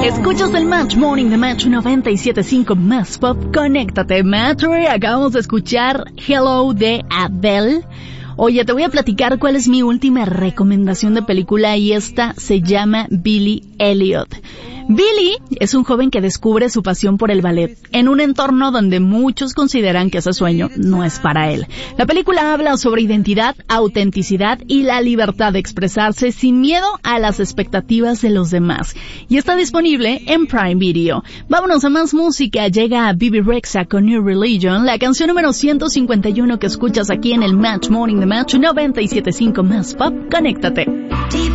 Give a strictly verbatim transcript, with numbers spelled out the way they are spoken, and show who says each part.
Speaker 1: Escuchas el Match Morning de Match noventa y siete punto cinco Más Pop. Conéctate, Match. Acabamos de escuchar Hello de Adele. Oye, te voy a platicar cuál es mi última recomendación de película y esta se llama Billy Elliot. Billy es un joven que descubre su pasión por el ballet en un entorno donde muchos consideran que ese sueño no es para él. La película habla sobre identidad, autenticidad y la libertad de expresarse sin miedo a las expectativas de los demás. Y está disponible en Prime Video. Vámonos a más música. Llega a Bebe Rexha con New Religion, la canción número ciento cincuenta y uno que escuchas aquí en el Match Morning de Match noventa y siete punto cinco Más Pop. Conéctate.
Speaker 2: Deep